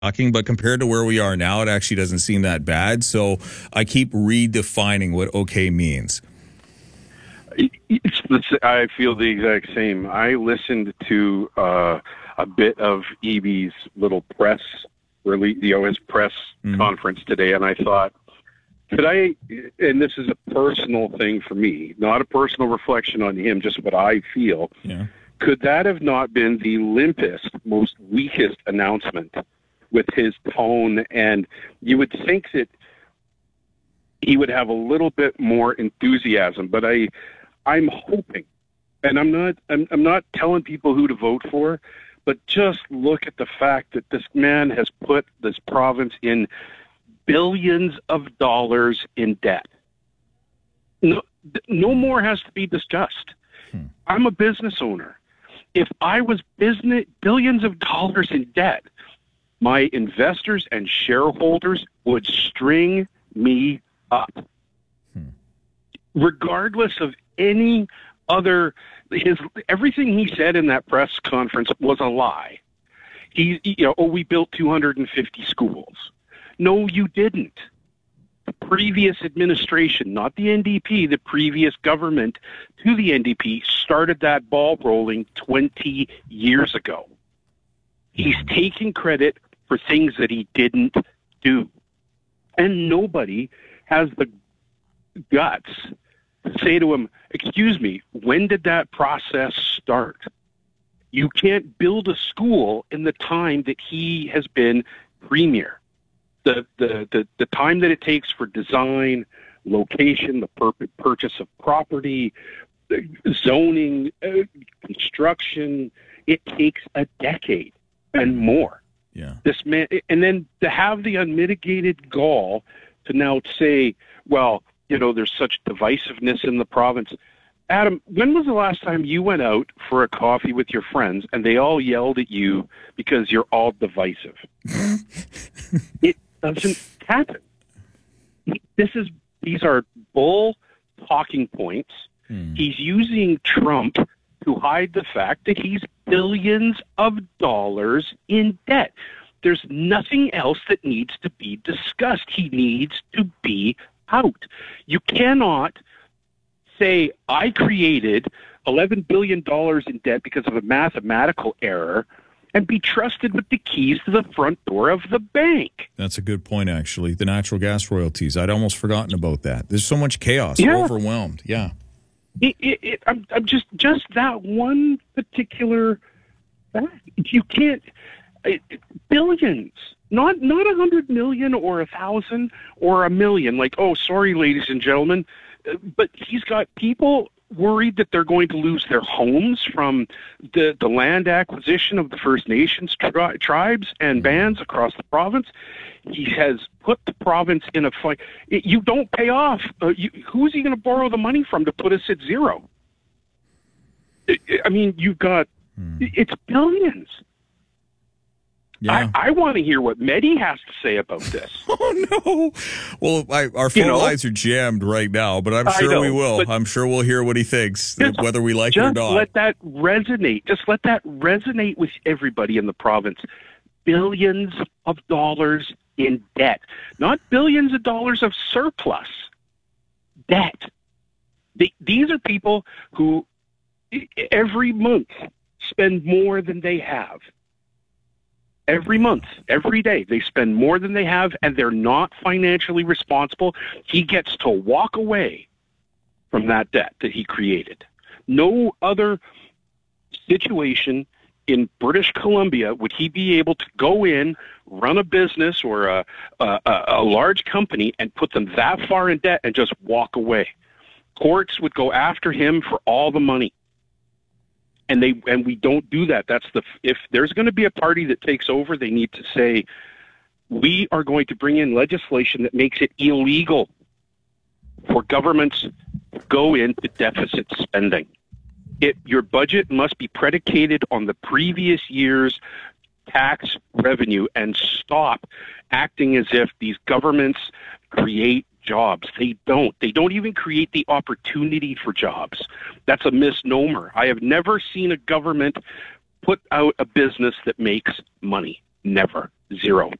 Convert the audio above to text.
Shocking, but compared to where we are now, it actually doesn't seem that bad. So I keep redefining what okay means. I feel the exact same. I listened to a bit of Eby's little press release, his press conference today, and I thought, could I? And this is a personal thing for me, not a personal reflection on him, just what I feel. Yeah. Could that have not been the limpest, most weakest announcement with his tone? And you would think that he would have a little bit more enthusiasm, but I'm hoping, and I'm not telling people who to vote for, but just look at the fact that this man has put this province in billions of dollars in debt. No more has to be discussed. I'm a business owner. If I was billions of dollars in debt, my investors and shareholders would string me up. Regardless of any other, everything he said in that press conference was a lie. We built 250 schools. No, you didn't. The previous administration, not the NDP, the previous government to the NDP started that ball rolling 20 years ago. He's taking credit for things that he didn't do. And nobody has the guts to say to him, excuse me, when did that process start? You can't build a school in the time that he has been premier. The time that it takes for design, location, the purchase of property, zoning, construction, it takes a decade and more. Yeah. This man, and then to have the unmitigated gall to now say, well, there's such divisiveness in the province. Adam, when was the last time you went out for a coffee with your friends and they all yelled at you because you're all divisive? It doesn't happen. These are bull talking points. He's using Trump to hide the fact that he's billions of dollars in debt. There's nothing else that needs to be discussed. He needs to be out. You cannot say, I created $11 billion in debt because of a mathematical error and be trusted with the keys to the front door of the bank. That's a good point, actually. The natural gas royalties. I'd almost forgotten about that. There's so much chaos. Yeah. We're overwhelmed. Yeah. I'm just that one particular fact. You can't, billions, not 100 million or 1,000 or 1 million. Like, oh, sorry, ladies and gentlemen, but he's got people worried that they're going to lose their homes from the land acquisition of the First Nations tribes and bands across the province. He has put the province in a fight. You don't pay off. Who's he going to borrow the money from to put us at zero? I mean, you've got, it's billions. Yeah. I want to hear what Mehdi has to say about this. Oh, no. Well, our phone lines are jammed right now, but I'm sure we will. I'm sure we'll hear what he thinks, whether we like it or not. Just let that resonate. Just let that resonate with everybody in the province. Billions of dollars in debt. Not billions of dollars of surplus. Debt. These are people who every month spend more than they have. Every month, every day, they spend more than they have, and they're not financially responsible. He gets to walk away from that debt that he created. No other situation in British Columbia would he be able to go in, run a business or a large company and put them that far in debt and just walk away. Courts would go after him for all the money. And we don't do that. If there's going to be a party that takes over, they need to say, we are going to bring in legislation that makes it illegal for governments to go into deficit spending. Your budget must be predicated on the previous year's tax revenue and stop acting as if these governments create jobs. They don't. They don't even create the opportunity for jobs. That's a misnomer. I have never seen a government put out a business that makes money. Never. Zero.